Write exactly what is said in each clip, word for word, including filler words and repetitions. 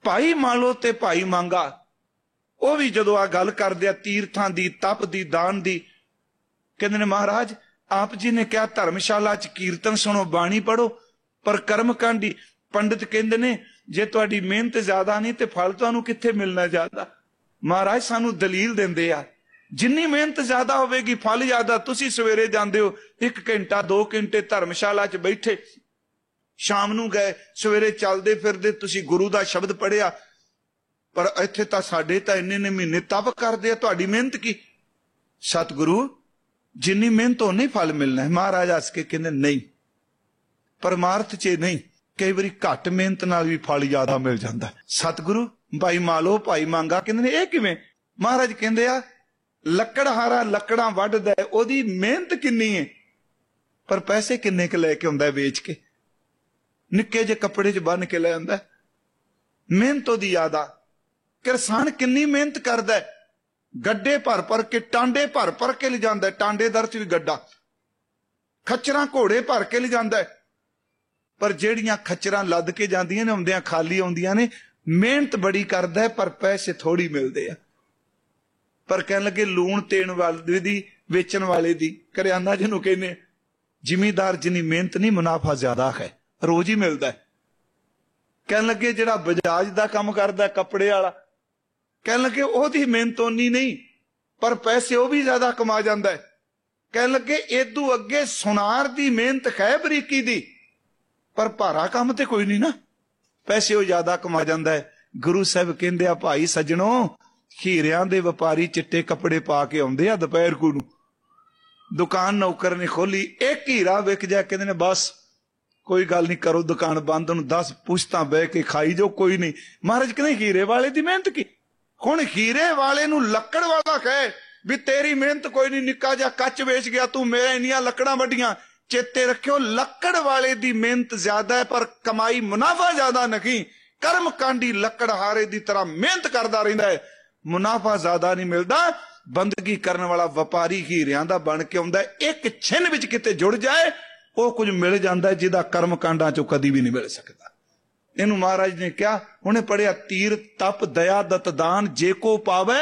भाई मालो ते भाई मांगा ਉਹ ਵੀ ਜਦੋਂ ਆ ਗੱਲ ਕਰਦੇ ਆ ਤੀਰਥਾਂ ਦੀ, ਤਪ ਦੀ, ਦਾਨ ਦੀ, ਕਹਿੰਦੇ ਨੇ ਮਹਾਰਾਜ ਆਪ ਜੀ ਨੇ ਕਿਹਾ ਧਰਮਸ਼ਾਲਾ ਚ ਕੀਰਤਨ ਸੁਣੋ, ਬਾਣੀ ਪੜੋ, ਪਰ ਕਰਮ ਕਾਂਡੀ। ਪੰਡਿਤ ਕਹਿੰਦੇ ਨੇ ਜੇ ਤੁਹਾਡੀ ਮਿਹਨਤ ਜ਼ਿਆਦਾ ਨਹੀਂ ਤੇ ਫਲ ਤੁਹਾਨੂੰ ਕਿੱਥੇ ਮਿਲਣਾ ਜ਼ਿਆਦਾ। ਮਹਾਰਾਜ ਸਾਨੂੰ ਦਲੀਲ ਦਿੰਦੇ ਆ ਜਿੰਨੀ ਮਿਹਨਤ ਜ਼ਿਆਦਾ ਹੋਵੇਗੀ ਫਲ ਜ਼ਿਆਦਾ। ਤੁਸੀਂ ਸਵੇਰੇ ਜਾਂਦੇ ਹੋ ਇੱਕ ਘੰਟਾ ਦੋ ਘੰਟੇ ਧਰਮਸ਼ਾਲਾ ਚ ਬੈਠੇ, ਸ਼ਾਮ ਨੂੰ ਗਏ, ਸਵੇਰੇ ਚੱਲਦੇ ਫਿਰਦੇ ਤੁਸੀਂ ਗੁਰੂ ਦਾ ਸ਼ਬਦ ਪੜਿਆ, ਪਰ ਇੱਥੇ ਤਾਂ ਸਾਡੇ ਤਾਂ ਇੰਨੇ ਨੇ ਮਹੀਨੇ ਤਪ ਕਰਦੇ ਆ, ਤੁਹਾਡੀ ਮਿਹਨਤ ਕੀ? ਸਤਿਗੁਰੂ ਜਿੰਨੀ ਮਿਹਨਤ ਉਨਾ ਹੀ ਫਲ ਮਿਲਣਾ ਹੈ। ਮਹਾਰਾਜ ਹੱਸ ਕੇ ਕਹਿੰਦੇ ਨਹੀਂ, ਪਰਮਾਰਥ ਚ ਨਹੀਂ, ਕਈ ਵਾਰੀ ਘੱਟ ਮਿਹਨਤ ਨਾਲ ਵੀ ਫਲ ਜ਼ਿਆਦਾ ਮਿਲ ਜਾਂਦਾ। ਸਤਿਗੁਰੂ ਭਾਈ ਮਾਲੋ ਭਾਈ ਮੰਗਾ ਕਹਿੰਦੇ ਨੇ ਇਹ ਕਿਵੇਂ? ਮਹਾਰਾਜ ਕਹਿੰਦੇ ਆ ਲੱਕੜਹਾਰਾ ਲੱਕੜਾਂ ਵੱਢਦਾ, ਉਹਦੀ ਮਿਹਨਤ ਕਿੰਨੀ ਹੈ ਪਰ ਪੈਸੇ ਕਿੰਨੇ ਕੁ ਲੈ ਕੇ ਆਉਂਦਾ ਵੇਚ ਕੇ, ਨਿੱਕੇ ਜਿਹੇ ਕੱਪੜੇ ਚ ਬੰਨ ਕੇ ਲੈ ਆਉਂਦਾ। ਮਿਹਨਤ ਉਹਦੀ ਜ਼ਿਆਦਾ। ਕਿਸਾਨ ਕਿੰਨੀ ਮਿਹਨਤ ਕਰਦਾ, ਗੱਡੇ ਭਰ ਭਰ ਕੇ, ਟਾਂਡੇ ਭਰ ਭਰ ਕੇ ਲਿਜਾਂਦਾ, ਟਾਂਡੇ ਦਰ ਚ ਵੀ ਗੱਡਾ, ਖੱਚਰਾਂ ਘੋੜੇ ਭਰ ਕੇ ਲਿਜਾਂਦਾ, ਪਰ ਜਿਹੜੀਆਂ ਖੱਚਰਾਂ ਲੱਦ ਕੇ ਜਾਂਦੀਆਂ ਨੇ ਆਉਂਦਿਆਂ ਖਾਲੀ ਆਉਂਦੀਆਂ ਨੇ। ਮਿਹਨਤ ਬੜੀ ਕਰਦਾ ਪਰ ਪੈਸੇ ਥੋੜੀ ਮਿਲਦੇ ਆ। ਪਰ ਕਹਿਣ ਲੱਗੇ ਲੂਣ ਤੇਣ ਵਾਲੇ ਦੀ, ਵੇਚਣ ਵਾਲੇ ਦੀ, ਕਰਿਆਨਾ ਜਿਹਨੂੰ ਕਹਿੰਦੇ, ਜ਼ਿਮੀਦਾਰ ਜਿੰਨੀ ਮਿਹਨਤ ਨਹੀਂ ਮੁਨਾਫਾ ਜ਼ਿਆਦਾ ਹੈ, ਰੋਜ਼ ਹੀ ਮਿਲਦਾ। ਕਹਿਣ ਲੱਗੇ ਜਿਹੜਾ ਬਜਾਜ ਦਾ ਕੰਮ ਕਰਦਾ ਕੱਪੜੇ ਵਾਲਾ, ਕਹਿਣ ਲੱਗੇ ਉਹਦੀ ਮਿਹਨਤ ਓਨੀ ਨਹੀਂ ਪਰ ਪੈਸੇ ਉਹ ਵੀ ਜ਼ਿਆਦਾ ਕਮਾ ਜਾਂਦਾ। ਕਹਿਣ ਲੱਗੇ ਏਦੂ ਅੱਗੇ ਸੁਨਾਰ ਦੀ ਮਿਹਨਤ ਹੈ ਬਰੀਕੀ ਦੀ, ਪਰ ਭਾਰਾ ਕੰਮ ਤੇ ਕੋਈ ਨਹੀਂ ਨਾ, ਪੈਸੇ ਉਹ ਜ਼ਿਆਦਾ ਕਮਾ ਜਾਂਦਾ ਹੈ। ਗੁਰੂ ਸਾਹਿਬ ਕਹਿੰਦੇ ਆ ਭਾਈ ਸੱਜਣੋ, ਹੀਰਿਆਂ ਦੇ ਵਪਾਰੀ ਚਿੱਟੇ ਕੱਪੜੇ ਪਾ ਕੇ ਆਉਂਦੇ ਆ ਦੁਪਹਿਰ ਕੂ ਨੂੰ, ਦੁਕਾਨ ਨੌਕਰ ਨੇ ਖੋਲੀ, ਇੱਕ ਹੀਰਾ ਵਿਕ ਜਾ, ਕਹਿੰਦੇ ਨੇ ਬਸ ਕੋਈ ਗੱਲ ਨਹੀਂ, ਕਰੋ ਦੁਕਾਨ ਬੰਦ, ਉਹਨੂੰ ਦਸ ਪੁਸ਼ਤਾਂ ਬਹਿ ਕੇ ਖਾਈ ਜੋ, ਕੋਈ ਨਹੀਂ। ਮਹਾਰਾਜ ਕਹਿੰਦੇ ਹੀਰੇ ਵਾਲੇ ਦੀ ਮਿਹਨਤ ਕੀ? ਹੁਣ ਹੀਰੇ ਵਾਲੇ ਨੂੰ ਲੱਕੜ ਵਾਲਾ ਕਹੇ ਵੀ ਤੇਰੀ ਮਿਹਨਤ ਕੋਈ ਨਹੀਂ, ਨਿੱਕਾ ਜਿਹਾ ਕੱਚ ਵੇਚ ਗਿਆ ਤੂੰ, ਮੇਰੇ ਇੰਨੀਆਂ ਲੱਕੜਾਂ ਵੱਡੀਆਂ। ਚੇਤੇ ਰੱਖਿਓ ਲੱਕੜ ਵਾਲੇ ਦੀ ਮਿਹਨਤ ਜ਼ਿਆਦਾ ਹੈ ਪਰ ਕਮਾਈ ਮੁਨਾਫਾ ਜ਼ਿਆਦਾ ਨਹੀਂ। ਕਰਮ ਕਾਂਡੀ ਲੱਕੜਹਾਰੇ ਦੀ ਤਰ੍ਹਾਂ ਮਿਹਨਤ ਕਰਦਾ ਰਹਿੰਦਾ ਹੈ, ਮੁਨਾਫਾ ਜ਼ਿਆਦਾ ਨਹੀਂ ਮਿਲਦਾ। ਬੰਦਗੀ ਕਰਨ ਵਾਲਾ ਵਪਾਰੀ ਹੀਰਿਆਂ ਦਾ ਬਣ ਕੇ ਆਉਂਦਾ, ਇੱਕ ਛਿਨ ਵਿੱਚ ਕਿਤੇ ਜੁੜ ਜਾਏ ਉਹ ਕੁਝ ਮਿਲ ਜਾਂਦਾ ਜਿਹਦਾ ਕਰਮ ਕਾਂਡਾਂ ਚੋਂ ਕਦੀ ਵੀ ਨਹੀਂ ਮਿਲ ਸਕਦਾ। ਇਹਨੂੰ ਮਹਾਰਾਜ ਨੇ ਕਿਹਾ, ਉਹਨੇ ਪੜਿਆ ਤੀਰ ਤਪ ਦਇਆ ਦਤ ਦਾਨ, ਜੇ ਕੋ ਪਾਵੇ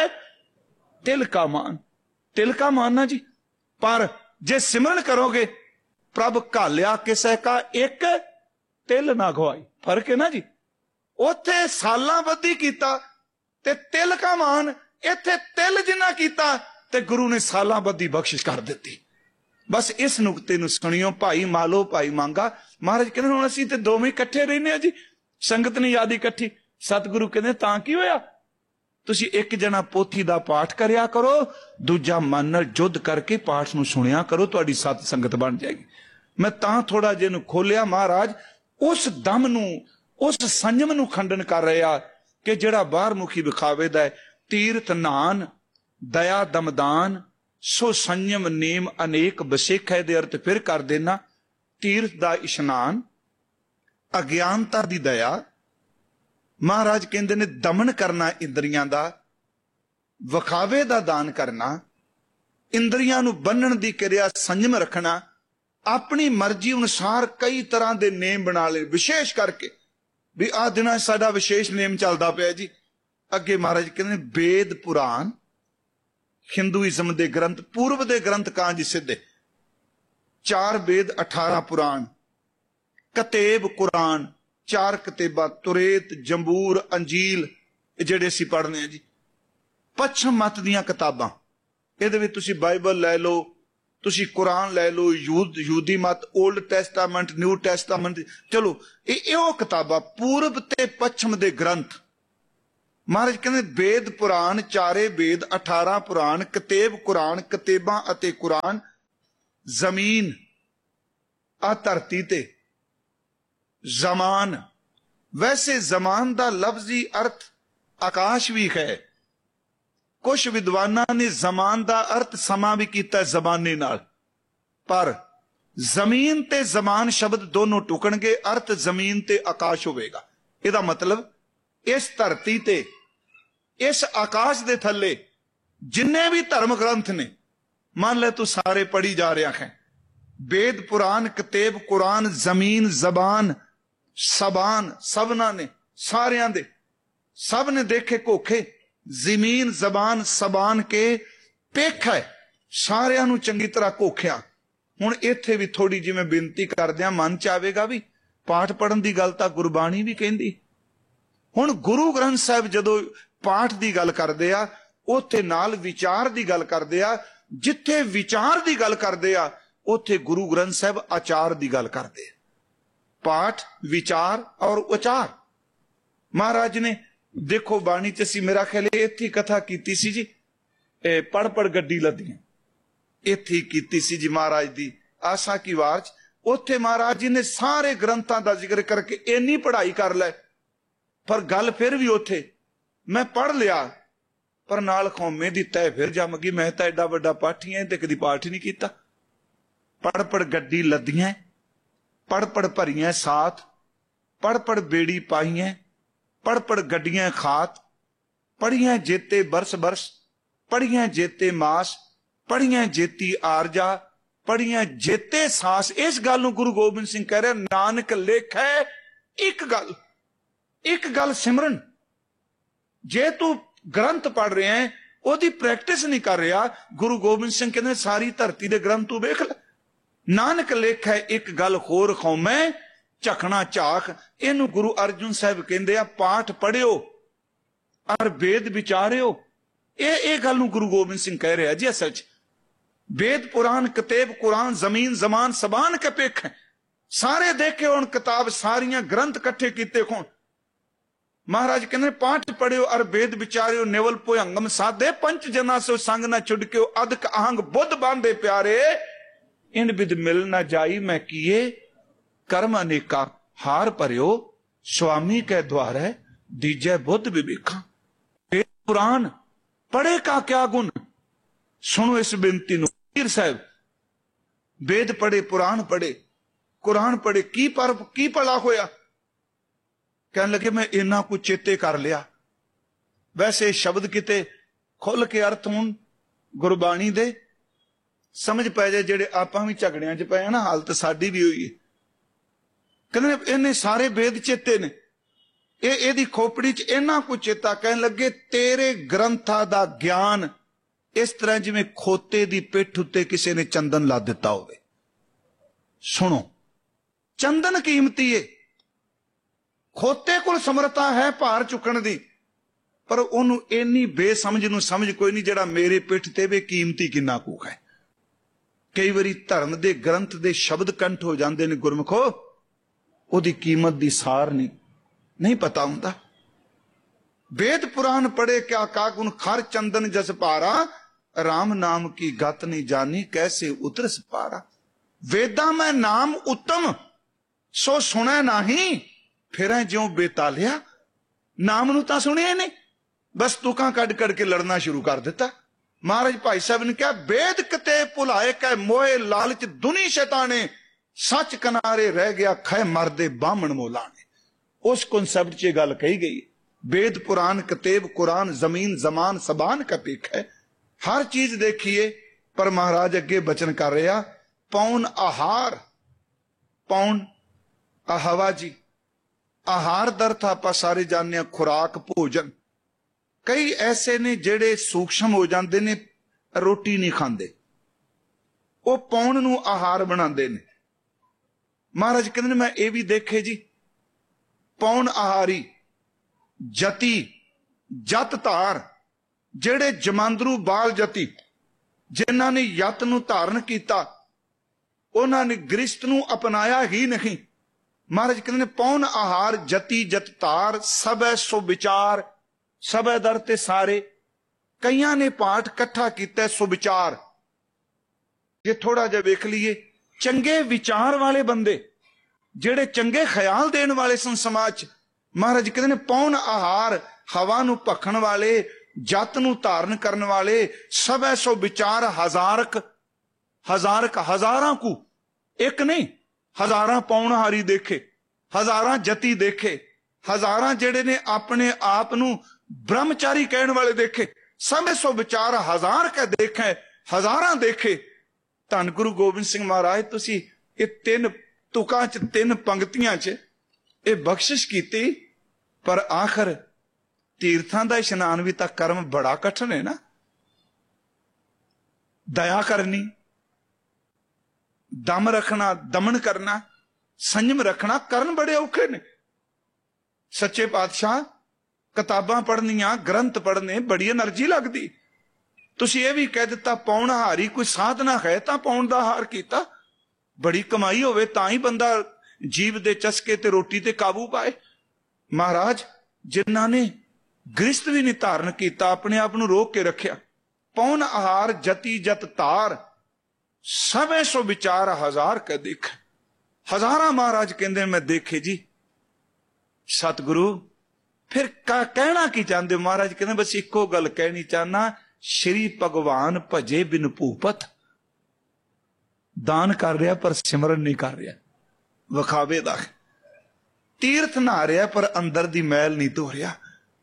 ਤਿਲ ਕਾ ਮਾਨ। ਤਿਲ ਕਾ ਮਾਨ ਨਾ ਜੀ, ਪਰ ਜੇ ਸਿਮਰਨ ਕਰੋਗੇ ਪ੍ਰਭ ਘਾਲਿਆ ਕਿਸੇ ਕਾ ਇੱਕ ਤਿਲ ਨਾ ਗਵਾਈ। ਫਰਕ ਹੈ ਨਾ ਜੀ, ਉੱਥੇ ਸਾਲਾਂ ਬੱਧੀ ਕੀਤਾ ਤੇ ਤਿਲ ਕਾ ਮਾਨ, ਇੱਥੇ ਤਿਲ ਜਿੰਨਾ ਕੀਤਾ ਤੇ ਗੁਰੂ ਨੇ ਸਾਲਾਂ ਬੱਧੀ ਬਖਸ਼ਿਸ਼ ਕਰ ਦਿੱਤੀ। ਬਸ ਇਸ ਨੁਕਤੇ ਨੂੰ ਸੁਣਿਓ, ਭਾਈ ਮਾਲੋ ਭਾਈ ਮੰਗਾ। ਮਹਾਰਾਜ ਕਹਿੰਦੇ ਹੁਣ ਅਸੀਂ ਤੇ ਦੋਵੇਂ ਇਕੱਠੇ ਰਹਿੰਦੇ ਆ ਜੀ, ਸੰਗਤ ਨਹੀਂ ਯਾਦ ਇਕੱਠੀ। ਸਤਿਗੁਰੂ ਕਹਿੰਦੇ ਤਾਂ ਕੀ ਹੋਇਆ, ਤੁਸੀਂ ਇੱਕ ਜਣਾ ਪੋਥੀ ਦਾ ਪਾਠ ਕਰਿਆ ਕਰੋ, ਦੂਜਾ ਮਨ ਨਾਲ ਜੁੱਧ ਕਰਕੇ ਪਾਠ ਨੂੰ ਸੁਣਿਆ ਕਰੋ, ਤੁਹਾਡੀ ਸਤ ਸੰਗਤ ਬਣ ਜਾਏਗੀ। ਮੈਂ ਤਾਂ ਥੋੜਾ ਜਿਹਾ ਨੂੰ ਖੋਲਿਆ, ਮਹਾਰਾਜ ਉਸ ਦਮ ਨੂੰ, ਉਸ ਸੰਜਮ ਨੂੰ ਖੰਡਨ ਕਰ ਰਿਹਾ ਕਿ ਜਿਹੜਾ ਬਾਹਰ ਮੁਖੀ ਵਿਖਾਵੇ ਦਾ ਹੈ। ਤੀਰਥ ਨਾਨ ਦਇਆ ਦਮਦਾਨ ਸੋ ਸੰਜਮ ਨੇਮ ਅਨੇਕ ਬਸੇਖੈ ਦੇ ਅਰਥ ਫਿਰ ਕਰ ਦੇਣਾ। ਤੀਰਥ ਦਾ ਇਸ਼ਨਾਨ, ਅਗਿਆਨਤਾ ਦੀ ਦਇਆ, ਮਹਾਰਾਜ ਕਹਿੰਦੇ ਨੇ ਦਮਨ ਕਰਨਾ ਇੰਦਰੀਆਂ ਦਾ, ਵਿਖਾਵੇ ਦਾ ਦਾਨ ਕਰਨਾ, ਇੰਦਰੀਆਂ ਨੂੰ ਬੰਨਣ ਦੀ ਕਿਰਿਆ ਸੰਜਮ ਰੱਖਣਾ, ਆਪਣੀ ਮਰਜ਼ੀ ਅਨੁਸਾਰ ਕਈ ਤਰ੍ਹਾਂ ਦੇ ਨੇਮ ਬਣਾ ਲਏ, ਵਿਸ਼ੇਸ਼ ਕਰਕੇ ਵੀ ਆਹ ਦਿਨਾਂ ਸਾਡਾ ਵਿਸ਼ੇਸ਼ ਨੇਮ ਚੱਲਦਾ ਪਿਆ ਜੀ। ਅੱਗੇ ਮਹਾਰਾਜ ਕਹਿੰਦੇ ਨੇ ਵੇਦ ਪੁਰਾਣ, ਹਿੰਦੂਇਜ਼ਮ ਦੇ ਗ੍ਰੰਥ, ਪੂਰਬ ਦੇ ਗ੍ਰੰਥ ਕਾਂਜ ਸਿੱਧੇ, ਚਾਰ ਵੇਦ ਅਠਾਰਾਂ ਪੁਰਾਣ, ਕਤੇਬ ਕੁਰਾਨ, ਚਾਰ ਕਤੇਬਾਂ, ਤੁਰੇਤ, ਜੰਬੂਰ, ਅੰਜੀਲ, ਜਿਹੜੇ ਅਸੀਂ ਪੜ੍ਹਨੇ ਆ ਜੀ। ਪੱਛਮ ਮਤ ਦੀਆਂ ਕਿਤਾਬਾਂ, ਇਹਦੇ ਵਿੱਚ ਤੁਸੀਂ ਬਾਈਬਲ ਲੈ ਲਓ, ਤੁਸੀਂ ਕੁਰਾਨ ਲੈ ਲਓ, ਯੂਦ ਯਹੂਦੀ ਮਤ, ਓਲਡ ਟੈਸਟਾਮੈਂਟ, ਨਿਊ ਟੈਸਟਾਮੈਂਟ, ਚਲੋ ਇਹ ਇਹੋ ਕਿਤਾਬਾਂ, ਪੂਰਬ ਤੇ ਪੱਛਮ ਦੇ ਗ੍ਰੰਥ। ਮਹਾਰਾਜ ਕਹਿੰਦੇ ਵੇਦ ਪੁਰਾਣ, ਚਾਰੇ ਵੇਦ, ਅਠਾਰਾਂ ਪੁਰਾਣ, ਕਤੇਬ ਕੁਰਾਨ, ਕਤੇਬਾਂ ਅਤੇ ਕੁਰਾਨ, ਜ਼ਮੀਨ ਆ ਧਰਤੀ ਤੇ, ਜ਼ਮਾਨ, ਵੈਸੇ ਜ਼ਮਾਨ ਦਾ ਲਫ਼ਜ਼ੀ ਅਰਥ ਆਕਾਸ਼ ਵੀ ਹੈ। ਕੁਝ ਵਿਦਵਾਨਾਂ ਨੇ ਜ਼ਮਾਨ ਦਾ ਅਰਥ ਸਮਾਂ ਵੀ ਕੀਤਾ ਜ਼ਮਾਨੇ ਨਾਲ, ਪਰ ਜ਼ਮੀਨ ਤੇ ਜ਼ਮਾਨ ਸ਼ਬਦ ਦੋਨੋਂ ਟੁਕਣਗੇ, ਅਰਥ ਜ਼ਮੀਨ ਤੇ ਆਕਾਸ਼ ਹੋਵੇਗਾ। ਇਹਦਾ ਮਤਲਬ ਇਸ ਧਰਤੀ ਤੇ, ਇਸ ਆਕਾਸ਼ ਦੇ ਥੱਲੇ ਜਿੰਨੇ ਵੀ ਧਰਮ ਗ੍ਰੰਥ ਨੇ, ਮੰਨ ਲੈ ਤੂੰ ਸਾਰੇ ਪੜ੍ਹੀ ਜਾ ਰਿਹਾ ਹੈ, वेद पुराण कतेब कुरान जमीन जबान सबान सबना ने सारियां दे सब ने देखे कोखे, जमीन जबान सबान के पेख है, सारिਆਂ ਨੂੰ ਚੰਗੀ ਤਰ੍ਹਾਂ ਕੋਖਿਆ। ਹੁਣ ਇੱਥੇ ਵੀ ਥੋੜੀ ਜਿਵੇਂ ਬੇਨਤੀ ਕਰਦੇ ਆ, ਮਨ ਚ ਆਵੇਗਾ ਵੀ ਪਾਠ ਪੜਨ ਦੀ ਗੱਲ ਤਾਂ ਗੁਰਬਾਣੀ ਵੀ ਕਹਿੰਦੀ। ਹੁਣ ਗੁਰੂ ਗ੍ਰੰਥ ਸਾਹਿਬ ਜਦੋਂ ਪਾਠ ਦੀ ਗੱਲ ਕਰਦੇ ਆ, ਉੱਥੇ ਨਾਲ ਵਿਚਾਰ ਦੀ ਗੱਲ ਕਰਦੇ ਆ। ਜਿੱਥੇ ਵਿਚਾਰ ਦੀ ਗੱਲ ਕਰਦੇ ਆ, ਉੱਥੇ ਗੁਰੂ ਗ੍ਰੰਥ ਸਾਹਿਬ ਆਚਾਰ ਦੀ ਗੱਲ ਕਰਦੇ ਆ। ਪਾਠ, ਵਿਚਾਰ ਔਰ ਉਚਾਰ। ਮਹਾਰਾਜ ਨੇ ਦੇਖੋ ਬਾਣੀ ਚ ਅਸੀਂ ਮੇਰਾ ਖਿਆਲ ਇੱਥੇ ਕਥਾ ਕੀਤੀ ਸੀ ਜੀ, ਇਹ ਪੜ ਪੜ ਗੱਡੀ ਲੱਦੀਆਂ, ਇੱਥੇ ਕੀਤੀ ਸੀ ਜੀ ਮਹਾਰਾਜ ਦੀ ਆਸਾ ਕੀ ਵਾਰ ਚ। ਉੱਥੇ ਮਹਾਰਾਜ ਜੀ ਨੇ ਸਾਰੇ ਗ੍ਰੰਥਾਂ ਦਾ ਜ਼ਿਕਰ ਕਰਕੇ ਇੰਨੀ ਪੜ੍ਹਾਈ ਕਰ ਲੈ, ਪਰ ਗੱਲ ਫਿਰ ਵੀ ਉੱਥੇ ਮੈਂ ਪੜ੍ਹ ਲਿਆ, ਪਰ ਨਾਲ ਕੌਮੇ ਦੀ ਤੈ ਫਿਰ ਜੰਮ ਗਈ। ਮੈਂ ਤਾਂ ਐਡਾ ਵੱਡਾ ਪਾਠੀ ਐ ਤੇ ਕਦੀ ਪਾਠ ਹੀ ਨਹੀਂ ਕੀਤਾ। ਪੜ ਪੜ ਗੱਡੀ ਲੱਦੀਆਂ, ਪੜ ਪੜ ਭਰੀਆਂ ਸਾਥ, ਪੜ ਪੜ ਬੇੜੀ ਪਾਈਆਂ, ਪੜ ਪੜ ਗੱਡੀਆਂ ਖਾਤ, ਪੜੀਆਂ ਜੇਤੇ ਬਰਸ ਬਰਸ, ਪੜੀਆਂ ਜੇਤੇ ਮਾਸ, ਪੜੀਆਂ ਜੇਤੀ ਆਰਜਾ, ਪੜੀਆਂ ਜੇਤੇ ਸਾਸ। ਇਸ ਗੱਲ ਨੂੰ ਗੁਰੂ ਗੋਬਿੰਦ ਸਿੰਘ ਕਹਿ ਰਿਹਾ, ਨਾਨਕ ਲੇਖੈ ਇੱਕ ਗੱਲ, ਇੱਕ ਗੱਲ ਸਿਮਰਨ। ਜੇ ਤੂੰ ਗ੍ਰੰਥ ਪੜ ਰਿਹਾ ਹੈ, ਉਹਦੀ ਪ੍ਰੈਕਟਿਸ ਨਹੀਂ ਕਰ ਰਿਹਾ, ਗੁਰੂ ਗੋਬਿੰਦ ਸਿੰਘ ਕਹਿੰਦੇ ਸਾਰੀ ਧਰਤੀ ਦੇ ਗ੍ਰੰਥ ਤੂੰ ਵੇਖ ਲੈ। ਨਾਨਕ ਲੇਖੈ ਇੱਕ ਗੱਲ ਹੋਰ ਖੌਮੈ, ਝਖਣਾ ਝਾਕ। ਇਹਨੂੰ ਗੁਰੂ ਅਰਜਨ ਸਾਹਿਬ ਕਹਿੰਦੇ ਆ, ਪਾਠ ਪੜਿਓ ਔਰ ਵੇਦ ਵਿਚਾਰਿਓ। ਇਹ ਇਹ ਗੱਲ ਨੂੰ ਗੁਰੂ ਗੋਬਿੰਦ ਸਿੰਘ ਕਹਿ ਰਿਹਾ ਜੀ। ਅਸਲ ਚ वेद पुराण कतेब कुरान जमीन जमान सबान के पेख है, सारे देखे हुण किताब, सारियां ग्रंथ कट्ठे कीते होण। महाराज कहते पाठ पढ़ियो और वेद विचारियो, नेवल भुयंगम साधे, पंच जना सो संग न छुड़कियो, अधक आहंग बुद्ध बांधे प्यारे, इन विद मिल न जाई मैं किए, कर्म अनेका हार भरियो, स्वामी के द्वारे दीजे बुद्ध विवेका। वेद पुराण पढ़े का क्या गुण, सुनो इस बेनती नूं। साहब वेद पढ़े, पुराण पढ़े, कुरान पढ़े, की पर की भला होया। कहने लगे मैं इन्ना कुछ चेते कर लिया। वैसे शब्द किते खुल के अर्थ हुण गुरबाणी दे समझ पै जाए, जेड़े आपां भी झगड़ियां च पए ना, हालत साडी भी होई है। कहंदे इन्ने सारे वेद चेते ने, ये इहदी खोपड़ी च इन्ना कुछ चेता। कहने लगे तेरे ग्रंथां दा ज्ञान इस तरह जिवें खोते दी पिठ उत्ते किसी ने चंदन ला दिता होवे। सुनो, चंदन कीमती है, खोते कोल समर्था है भार चुकण दी, पर ओनू इन्नी बेसमझ नूं समझ कोई नहीं जेड़ा मेरे पिठ ते वे कीमती किन्ना कू है। कई बारी धर्म दे ग्रंथ दे शब्द कंठ हो जांदे ने गुरमुखो, ओदी कीमत दी सार नहीं नहीं पता हुंदा। वेद पुराण पढ़े क्या कागुन, खर चंदन जस पारा, राम नाम की गत नहीं जानी, कैसे उतरस पारा। वेदा में नाम उत्तम, सो सुने नहीं, फिर ज्यों बेतालिया। नाम नू तां सुनिया नहीं, बस तुकां कड कड के लड़ना शुरू कर दिता। महाराज भाई साहब ने कहा वेद कते भुलाए कै मोए, लालच दुनी शैताने, सच किनारे रह गया खै मरदे बामण मोलाने। उस कॉन्सेप्ट च गल कही गई। वेद पुराण कतेब कुरान जमीन जमान सबान का पेख है, हर चीज देखिए। पर महाराज अगे बचन कर रहा, पौन आहार, पौन आहवा जी, आहार दर्थ आप सारे जानने, खुराक भोजन। कई ऐसे ने जेड़े सूक्ष्म हो जाते ने, रोटी नहीं खाते, वो पौन नू आहार बनाते ने। महाराज कहते मैं ये भी देखे जी, पौन आहारी जति जत धार, जेड़े जमांदरू बाल जति, जिन्हां ने यत नू धारण किया, उन्हां ने गृहस्थ नू अपनाया ही नहीं। महाराज कहते पौन आहार जति जत धार, सबै सो विचार, सबै दर ते सारे। कईयां ने पाठ कट्ठा किया सुविचार। जे थोड़ा जिहा वेख लीए, चंगे विचार वाले बंदे, जेड़े चंगे ख्याल देने वाले सन समाज। महाराज कहते ने पौन आहार, हवा नू भखण वाले, जत नू धारण करने वाले, सब ऐसो विचार हजारक, हजारक हजारां कू, एक नहीं हजारां पौनहारी देखे, हजारां जति देखे, हजारां जेड़े ने अपने आप नू ब्रह्मचारी कहने वाले देखे, सब ऐसो विचार हजार के देखे, हजारां देखे। धन गुरु गोबिंद सिंह महाराज तुसी ये तीन तुकां च, तीन पंक्तियां च ये बख्शिश कीती, पर आखिर तीर्थां दा इशनान भी तां कर्म बड़ा कठिन है ना। दया करनी, दम रखना, दमन करना, संयम रखना, करन बड़े औखे ने। सच्चे पातशाह किताबां पढ़नियां, ग्रंथ पढ़ने बड़ी एनर्जी लगदी। तुसीं ये भी कह दिता पौण हारी कोई साधना है तां पौण दा हार कीता। बड़ी कमाई होवे तां ही बंदा जीव दे चस्के ते रोटी ते काबू पाए। महाराज जिन्हां ने गृहस्थ भी नहीं धारण कीता, अपने आप नूं रोक के रखिया। पौन आहार जति जत तार, सवै सो विचार हजार का देख। हजारा महाराज कहते मैं देखे जी। सतगुरु फिर का कहना की चाहते महाराज कहते बस इको गल कहनी चाहना, श्री भगवान भजे बिन भूपत। दान कर रहा पर सिमरन नहीं कर रहा, विखावे दा। तीर्थ नहा रहा पर अंदर दी मैल नहीं धो रहा।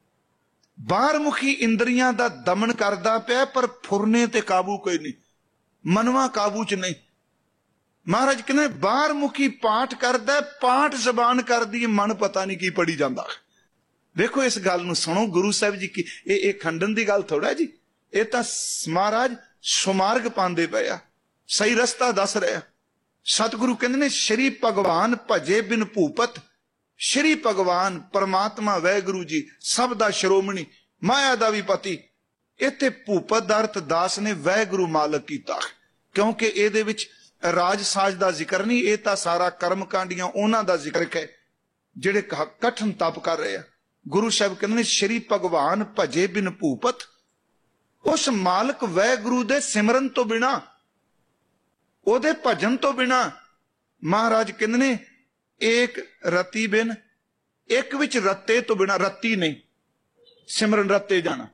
बाहर मुखी इंद्रियां दा दमन करदा पिया पर फुरने ते काबू कोई नहीं, मनवा काबू च नहीं। महाराज कहने बाहर मुखी पाठ करदा, पाठ जबान कर दी, मन पता नहीं की पढ़ी जांदा। देखो इस गल नूं सुनो, गुरु साहब जी की ये खंडन की गल थोड़ा जी, ये तां महाराज सुमार्ग पांदे पे आ, सही रस्ता दस रहा। सतगुरु कहंदे ने श्री भगवान भजे बिन भूपत। श्री भगवान परमात्मा वैगुरु जी सब दा श्रोमणी, माया दा भी पति। इत्थे भूपत दा अर्थ दास ने वैगुरु मालक कीता, क्योंकि इहदे विच राज साज दा जिक्र नहीं, ये तां सारा कर्म कांडियां उन्हां दा जिक्र है जिहड़े कठिन तप कर रहे हैं। गुरु साहब कहंदे ने श्री भगवान भजे बिन भूपत। उस मालक वैगुरु दे सिमरन तो बिना, ओदे भजन तो बिना, महाराज कहंदे ने एक रति बिन, एक विच रत्ते तो बिना, रत्ती नहीं सिमरन रत्ते जाना।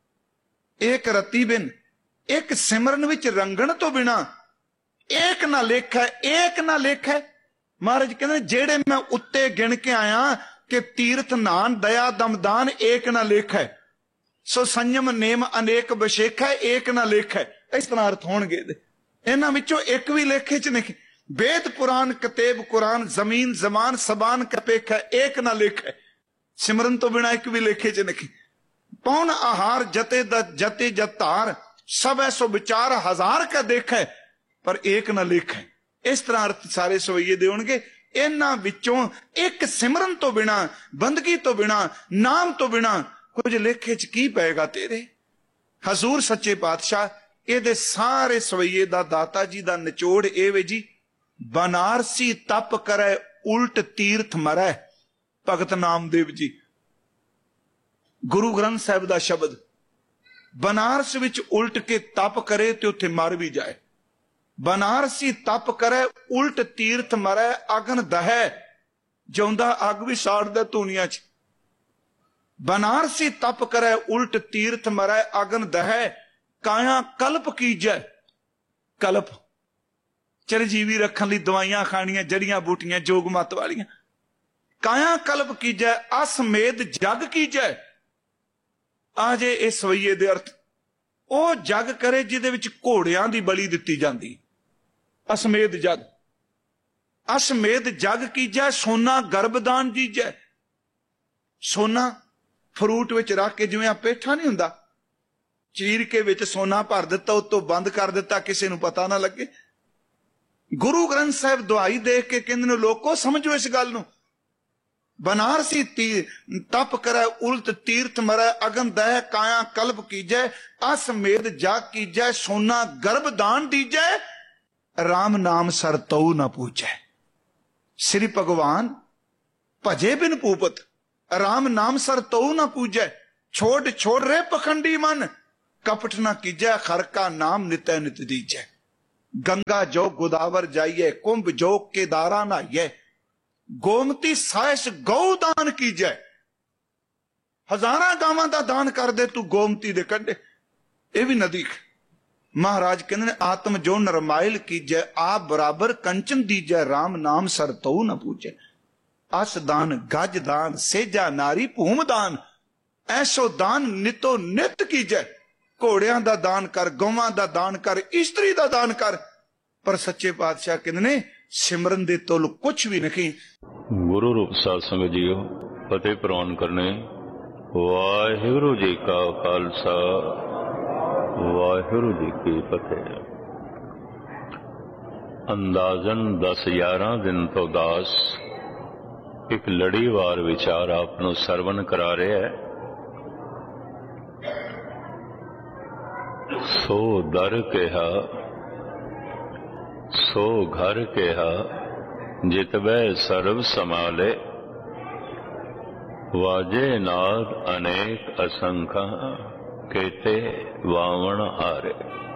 एक रति बिन, एक सिमरन विच रंगण तो बिना, एक ना लेख है, एक ना लेख है। महाराज कहते जेड़े मैं उत्ते गिन के आया कि तीर्थ नान दया दमदान एक ना लेख है, सो संयम नेम अनेक बशेख है, एक ना लेख है। इस तरह अर्थ होणगे। इन्हां विचों एक भी लेखे च नहीं। वेद पुराण कतेब कुरान जमीन जमान सबान कपेख है, एक ना लेख है। सिमरन तो बिना एक भी लेखे च नहीं। पौन आहार जते जते जतार, सब ऐसो विचार हजार का देख है, पर एक ना लेख है। इस तरह अर्थ सारे सवैये दे होणगे। इन्हां विचों एक सिमरन तो बिना, बंदगी तो बिना, नाम तो बिना कुछ लेखे च की पेगा तेरे। हजूर सच्चे पातशाह ਇਹਦੇ ਸਾਰੇ ਸਵਈਏ ਦਾ ਦਾਤਾ ਜੀ ਦਾ ਨਿਚੋੜ ਇਹ ਵੇ ਜੀ, ਬਨਾਰਸੀ ਤਪ ਕਰੇ ਉਲਟ ਤੀਰਥ ਮਰੈ। ਭਗਤ ਨਾਮਦੇਵ ਜੀ, ਗੁਰੂ ਗ੍ਰੰਥ ਸਾਹਿਬ ਦਾ ਸ਼ਬਦ। ਬਨਾਰਸ ਵਿੱਚ ਉਲਟ ਕੇ ਤਪ ਕਰੇ ਤੇ ਉੱਥੇ ਮਰ ਵੀ ਜਾਏ। ਬਨਾਰਸੀ ਤਪ ਕਰੇ ਉਲਟ ਤੀਰਥ ਮਰੈ, ਅਗਨ ਦਹੈ, ਜਿਉਂਦਾ ਅੱਗ ਵੀ ਸਾੜਦਾ ਧੂਣੀਆਂ ਚ। ਬਨਾਰਸੀ ਤਪ ਕਰੇ ਉਲਟ ਤੀਰਥ ਮਰੈ, ਅਗਨ ਦਹੈ, काया कल्प कीजै। कल्प चिरजीवी रखने लई दवाइयां खानियां, जड़ियां बूटियां जोग मत वालियां। काया कल्प कीजै, असमेध जग कीजै। आजे इस सवैये दे अर्थ ओ जग करे जिहदे विच घोड़ियां दी बलि दित्ती जांदी। असमेध जग, असमेध जग कीजै, सोना गर्भदान दीजै। सोना फ्रूट विच रख के, जिवें आ पेठा नहीं हुंदा, चीर के विच सोना भर दिता, उत्तों बंद कर दिता, किसी नूं पता ना लगे। गुरु ग्रंथ साहिब दुआई देख के कहंदे ने लोको समझो इस गल नूं। बनारसी तीर तप करे उल्ट तीर्थ मरै, अगन दह काया कल्प कीजै, असमेध जाग कीजै, सोना गर्भदान दीजै, राम नाम सर तऊ न पूजै। श्री भगवान भजे बिन भूपत, राम नाम सर तऊ न पूजै। छोड़ छोड़ रे पखंडी मन, कपट न कीजै, खर का नाम नित्य नित दीजै। गंगा जो गोदावर जाइए, कुंभ जो केदारा नहाइए, गोमती साइस गौदान कीजै। हजारां गावां दा दान कर दे तू गोमती दे कंढे, ये भी नदी। महाराज कहंदे ने आत्म जो नरमाइल कीजै, आप बराबर कंचन दीजै, राम नाम सर तऊ न पूजै। अस दान गज दान, सेजा नारी भूम दान, ऐसो दान नितो नित कीजै। घोड़ियां दा दान कर, गौवां दा दान कर, इस्त्री दा दान कर, पर सच्चे पातशाह कहंदे ने सिमरन दे तोल कुछ भी नहीं। गुरु रूप साध संगत जीओ, फतेह प्रवान करने ਵਾਹਿਗੁਰੂ ਜੀ ਕਾ ਖਾਲਸਾ ਵਾਹਿਗੁਰੂ ਜੀ ਕੀ ਫਤਿਹ। ਅੰਦਾਜ਼ਨ ਦਸ ਗਿਆਰਾਂ ਦਿਨ ਤੋਂ ਦਾਸ ਇੱਕ ਲੜੀਵਾਰ ਵਿਚਾਰ ਆਪ ਨੂੰ ਸਰਵਣ ਕਰਾ ਰਿਹਾ ਹੈ। ਸੋ ਦਰ ਕਿਹਾ ਸੋ ਘਰ ਕਿਹਾ ਜਿਤਬੈ ਸਰਬ ਸਮਾਲੇ ਵਾਜੇ ਨਾਦ ਅਨੇਕ ਅਸੰਖਾ ਕੇਤੇ ਵਾਵਣ ਹਾਰੇ।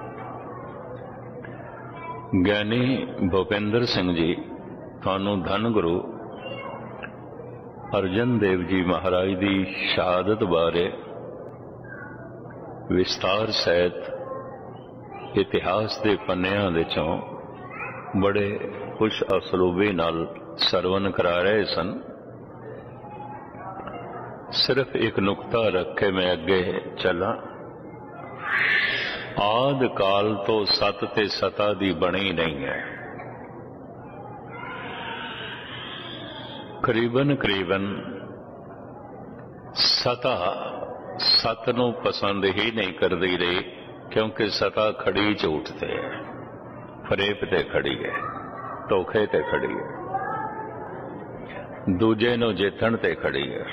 ਗਿਆਨੀ ਭੁਪਿੰਦਰ ਸਿੰਘ ਜੀ ਤੁਹਾਨੂੰ ਧੰਨ ਗੁਰੂ ਅਰਜਨ ਦੇਵ ਜੀ ਮਹਾਰਾਜ ਦੀ ਸ਼ਹਾਦਤ ਬਾਰੇ ਵਿਸਤਾਰ ਸਹਿਤ ਇਤਿਹਾਸ ਦੇ ਪੰਨਿਆਂ ਵਿੱਚੋਂ ਬੜੇ ਖੁਸ਼ ਅਸਲੂਬੀ ਨਾਲ ਸਰਵਨ ਕਰਾ ਰਹੇ ਸਨ। ਸਿਰਫ ਇੱਕ ਨੁਕਤਾ ਰੱਖ ਕੇ ਮੈਂ ਅੱਗੇ ਚੱਲਾਂ। ਆਦਿ ਕਾਲ ਤੋਂ ਸਤ ਤੇ ਸਤਾ ਦੀ ਬਣੀ ਨਹੀਂ ਹੈ। ਕਰੀਬਨ ਕਰੀਬਨ ਸਤਾ ਸਤ ਨੂੰ ਪਸੰਦ ਹੀ ਨਹੀਂ ਕਰਦੀ ਰਹੀ, ਕਿਉਂਕਿ ਸਤਾ ਖੜੀ ਝੂਠ ਤੇ ਹੈ, ਫਰੇਬ ਤੇ ਖੜੀ ਹੈ, ਧੋਖੇ ਤੇ ਖੜੀ ਹੈ, ਦੂਜੇ ਨੂੰ ਜਿੱਤਣ ਤੇ ਖੜੀ ਹੈ।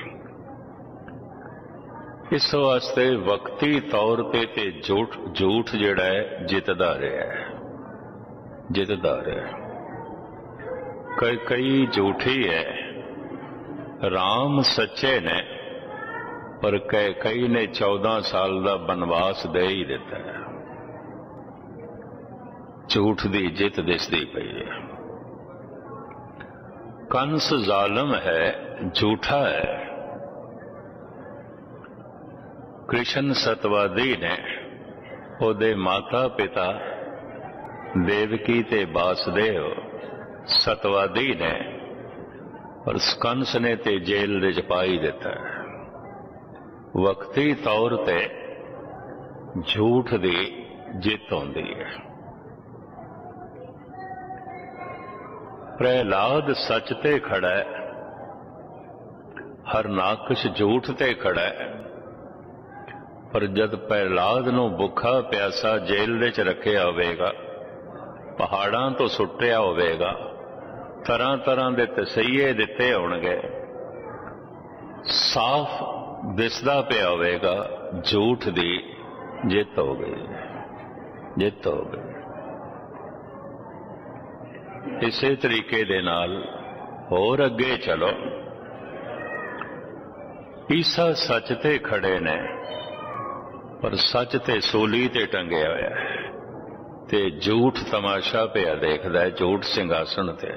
ਇਸ ਵਾਸਤੇ ਵਕਤੀ ਤੌਰ ਤੇ ਤੇ ਝੂਠ ਝੂਠ ਜਿਹੜਾ ਹੈ ਜਿੱਤਦਾ ਰਿਹਾ ਹੈ ਜਿੱਤਦਾ ਰਿਹਾ ਕਈ ਕਈ ਝੂਠੀ ਹੈ। ਰਾਮ ਸੱਚੇ ਨੇ, ਪਰ ਕਈ ਕਈ ਨੇ ਚੌਦਾਂ ਸਾਲ ਦਾ ਬਨਵਾਸ ਦੇ ਹੀ ਦਿੱਤਾ ਹੈ। ਝੂਠ ਦੀ ਜਿੱਤ ਦਿਸਦੀ ਪਈ ਹੈ। ਕੰਸ ਜ਼ਾਲਮ ਹੈ, ਝੂਠਾ ਹੈ। ਕ੍ਰਿਸ਼ਨ ਸਤਵਾਦੀ ਨੇ, ਉਹਦੇ ਮਾਤਾ ਪਿਤਾ ਦੇਵਕੀ ਤੇ ਵਾਸੁਦੇਵ ਸਤਵਾਦੀ ਨੇ, ਪਰ ਕੰਸ ਨੇ ਤੇ ਜੇਲ੍ਹ ਦੇ ਚ ਪਾ ਹੀ ਦਿੱਤਾ। ਵਕਤੀ ਤੌਰ ਤੇ ਝੂਠ ਦੀ ਜਿੱਤ ਹੁੰਦੀ ਹੈ। ਪ੍ਰਹਿਲਾਦ ਸੱਚ ਤੇ ਖੜਾ ਹੈ, ਹਰਨਾਕਸ਼ ਝੂਠ ਤੇ ਖੜਾ ਹੈ। ਪਰ ਜਦ ਪ੍ਰਹਿਲਾਦ ਨੂੰ ਭੁੱਖਾ ਪਿਆਸਾ ਜੇਲ੍ਹ ਦੇ ਚ ਰੱਖਿਆ ਹੋਵੇਗਾ, ਪਹਾੜਾਂ ਤੋਂ ਸੁੱਟਿਆ ਹੋਵੇਗਾ, ਤਰ੍ਹਾਂ ਤਰ੍ਹਾਂ ਦੇ ਤਸੀਹੇ ਦਿੱਤੇ ਹੋਣਗੇ, ਸਾਫ਼ ਦਿਸਦਾ ਪਿਆ ਹੋਵੇਗਾ ਝੂਠ ਦੀ ਜਿੱਤ ਹੋ ਗਈ ਜਿੱਤ ਹੋ ਗਈ। ਇਸੇ ਤਰੀਕੇ ਦੇ ਨਾਲ ਹੋਰ ਅੱਗੇ ਚਲੋ। ਈਸਾ ਸੱਚ ਤੇ ਖੜੇ ਨੇ, ਪਰ ਸੱਚ ਤੇ ਸੂਲੀ ਤੇ ਟੰਗਿਆ ਹੋਇਆ ਹੈ, ਤੇ ਝੂਠ ਤਮਾਸ਼ਾ ਪਿਆ ਦੇਖਦਾ ਹੈ, ਝੂਠ ਸਿੰਘਾਸਣ ਤੇ।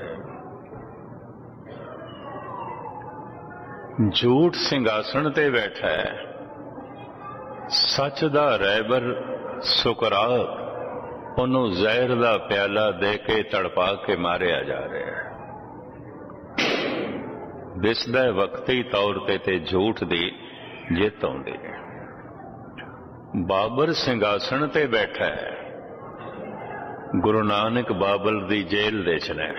ਝੂਠ ਸਿੰਘਾਸਣ ਤੇ ਬੈਠਾ ਹੈ, ਸੱਚ ਦਾ ਰਹਿਬਰ ਸੁਕਰਾਤ ਉਹਨੂੰ ਜ਼ਹਿਰ ਦਾ ਪਿਆਲਾ ਦੇ ਕੇ ਤੜਪਾ ਕੇ ਮਾਰਿਆ ਜਾ ਰਿਹਾ ਹੈ। ਦਿਸਦਾ ਵਕਤੀ ਤੌਰ ਤੇ ਤੇ ਝੂਠ ਦੀ ਜਿੱਤ ਆਉਂਦੀ ਹੈ। ਬਾਬਰ ਸਿੰਘਾਸਣ ਤੇ ਬੈਠਾ ਹੈ, ਗੁਰੂ ਨਾਨਕ ਬਾਬਲ ਦੀ ਜੇਲ੍ਹ ਦੇ ਚ ਨੇ।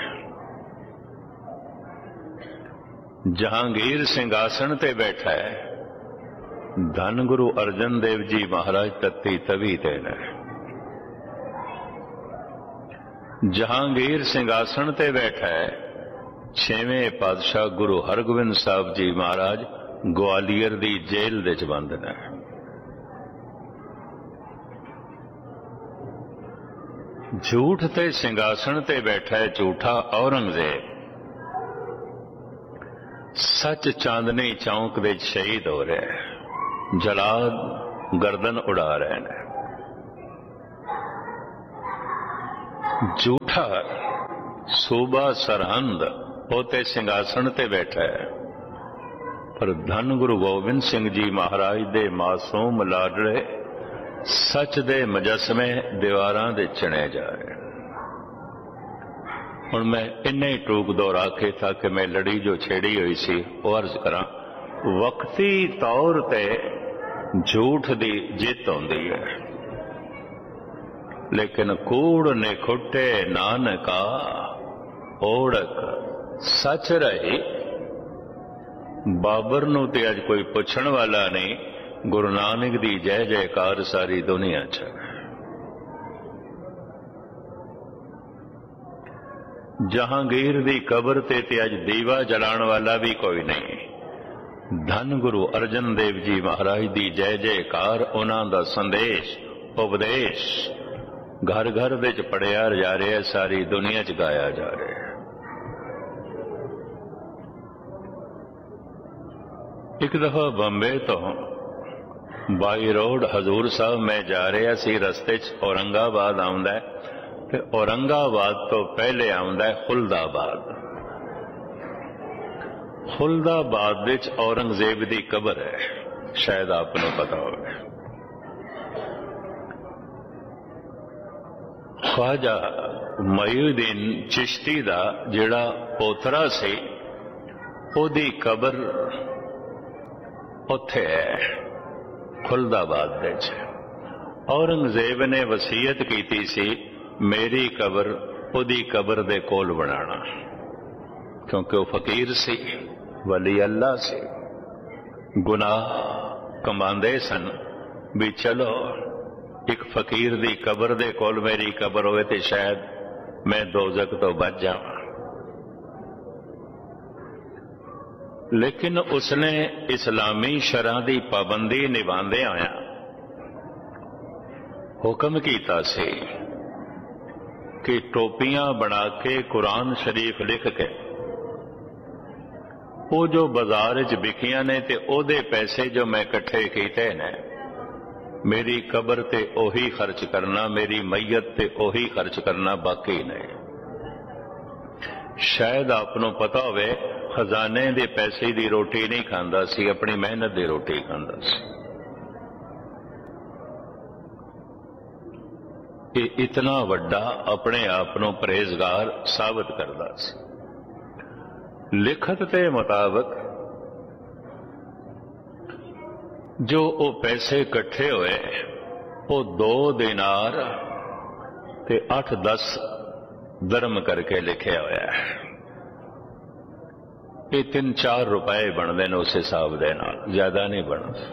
ਜਹਾਂਗੀਰ ਸਿੰਘਾਸਣ ਤੇ ਬੈਠਾ ਹੈ, ਧੰਨ ਗੁਰੂ ਅਰਜਨ ਦੇਵ ਜੀ ਮਹਾਰਾਜ ਤੱਤੀ ਤਵੀ ਤੇ ਨੇ। ਜਹਾਂਗੀਰ ਸਿੰਘਾਸਣ ਤੇ ਬੈਠਾ ਹੈ, ਛੇਵੇਂ ਪਾਤਸ਼ਾਹ ਗੁਰੂ ਹਰਗੋਬਿੰਦ ਸਾਹਿਬ ਜੀ ਮਹਾਰਾਜ ਗਵਾਲੀਅਰ ਦੀ ਜੇਲ੍ਹ ਦੇ ਚ ਬੰਦ ਨੇ। ਝੂਠ ਤੇ ਸਿੰਘਾਸਣ ਤੇ ਬੈਠਾ ਹੈ ਝੂਠਾ ਔਰੰਗਜ਼ੇਬ। ਸੱਚ ਚਾਂਦਨੀ ਚੌਂਕ ਦੇ ਸ਼ਹੀਦ ਹੋ ਰਿਹਾ ਹੈ, ਜਲਾਦ ਗਰਦਨ ਉਡਾ ਰਹੇ ਨੇ। ਝੂਠਾ ਸੂਬਾ ਸਰਹੰਦ ਉਹਤੇ ਸਿੰਘਾਸਣ ਤੇ ਬੈਠਾ ਹੈ, ਪਰ ਧੰਨ ਗੁਰੂ ਗੋਬਿੰਦ ਸਿੰਘ ਜੀ ਮਹਾਰਾਜ ਦੇ ਮਾਸੂਮ ਲਾਡਲੇ ਸੱਚ ਦੇ ਮੁਜੱਸਮੇ ਦੀਵਾਰਾਂ ਦੇ ਚਿਣੇ ਜਾ ਰਹੇ। ਹੁਣ ਮੈਂ ਇੰਨੇ ਹੀ ਟੂਕ ਦੁਹਰਾ ਕੇ ਤਾਂ ਕਿ ਮੈਂ ਲੜੀ ਜੋ ਛੇੜੀ ਹੋਈ ਸੀ ਉਹ ਅਰਜ਼ ਕਰਾਂ। ਵਕਤੀ ਤੌਰ ਤੇ ਝੂਠ ਦੀ ਜਿੱਤ ਹੁੰਦੀ ਹੈ, ਲੇਕਿਨ ਕੂੜ ਨੇ ਖੁੱਟੇ ਨਾਨਕਾ ਓੜਕ ਸੱਚ ਰਹੀ बाबर नूं ते अज कोई पुछण वाला नहीं, गुरु नानक दी जय जयकार सारी दुनिया च। जहांगीर दी कबर ते ते अज दीवा जलाण वाला भी कोई नहीं। धन गुरु अर्जन देव जी महाराज दी जय जयकार, उन्हां दा संदेश उपदेश घर घर विच पढ़िया जा रहा, सारी दुनिया च गाया जा रहा है। एक दफा बंबे तो बाई रोड हजूर साहब मैं जा रहा सी, रस्ते च औरंगाबाद आउंदा है ते औरंगाबाद तो पहले आउंदा है खुलदाबाद। खुलदाबाद विच औरंगजेब दी कबर है, शायद आपको पता हो। ख्वाजा मईउद्दीन चिश्ती दा जिहड़ा पोतरा सी, ओदी कबर उत्थे है खुलदाबाद दे च। औरंगजेब ने वसीयत की सी मेरी कबर ओदी कबर दे कोल बनाना, क्योंकि वह फकीर सी, वली अल्लाह सी, गुनाह कमांदे सन भी चलो एक फकीर दी कबर दे कोल मेरी कबर होवे ते शायद मैं दोजक तो बच जावां। लेकिन उसने इस्लामी शरह की पाबंदी निभांदे आया हुक्म कीता सी कि टोपियां बना के कुरान शरीफ लिख के वो जो बाजार च बिकियां ने ते ओदे पैसे जो मैं इकट्ठे कीते ने मेरी कबर ते ओही खर्च करना, मेरी मैयत ते ओही खर्च करना, बाकी नहीं। शायद आपनों पता होवे खजाने दे पैसे दी रोटी नहीं खांदा सी, अपनी मेहनत दी रोटी खांदा सी। ये इतना वड्डा अपने आपनों परहेजगार साबित करदा सी। लिखत के मुताबिक जो वो पैसे इकट्ठे हुए वो दो दिनार ते अठ दस दरम करके लिखे हुआ है। ये तीन चार रुपए बनते हैं उस हिसाब के नाल, ज्यादा नहीं बनते।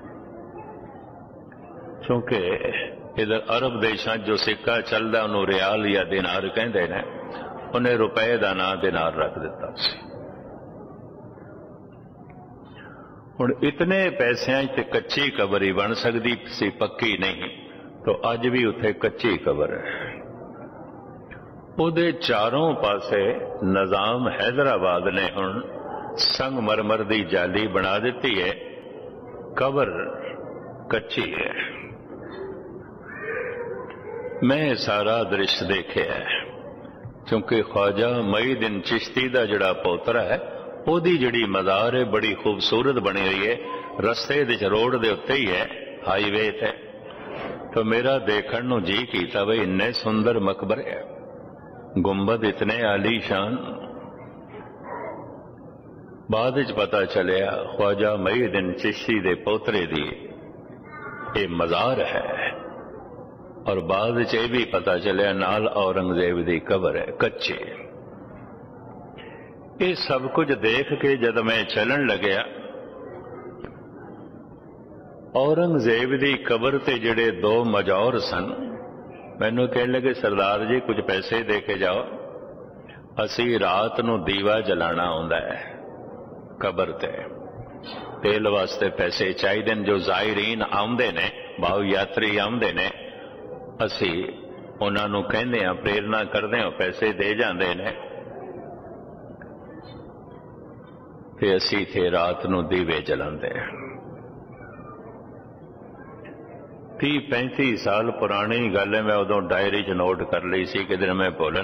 क्योंकि इधर अरब देशों जो सिक्का चलता उन्होंने रियाल या दिनार कहते हैं, उन्हें रुपए का नाम दिनार रख दिता सी। हुण इतने पैसों ते कच्ची कबर ही बन सकती सी, पक्की नहीं। तो अज भी उत्थे कच्ची कबर है। उहदे चारों पासे निजाम हैदराबाद ने हुण संगमरमर दी जाली बना दी है, कबर कच्ची है। मैं सारा दृश्य देखे है, क्योंकि ख्वाजा मईउद्दीन चिश्ती दा जिहड़ा पोतरा है ओदी जिहड़ी मज़ार है बड़ी खूबसूरत बनी हुई है, रस्ते दे रोड दे उत्ते ही है, हाईवे ते। तो मेरा देखण नूं जी कीता बई इन्ने सुंदर मकबरे है, गुंबद इतने आलीशान। बाद विच पता चलिया ख्वाजा मईउद्दीन चिश्ती दे पोतरे दी ये मज़ार है, और बाद विच ये भी पता चलिया नाल औरंगजेब दी कबर है, कच्ची। ये सब कुछ देख के जब मैं चलन लग्या, औरंगजेब दी कबर ते जिहड़े दो मजौर सन, मैनू कहने लगे सरदार जी कुछ पैसे दे के जाओ, असी रात नू दीवा जलाना आउंदा है कबर ते, तेल वास्ते पैसे चाहिए जो जायरीन आउंदे ने, भाव यात्री आउंदे ने, असी उन्हां नू कहंदे हां, प्रेरणा करदे हां, पैसे दे जांदे ने ते असी थे रात नू दीवे जलांदे। तीह पैंती साल पुरानी गल है, मैं उदों डायरी च नोट कर ली सी, कि दिन मैं भुल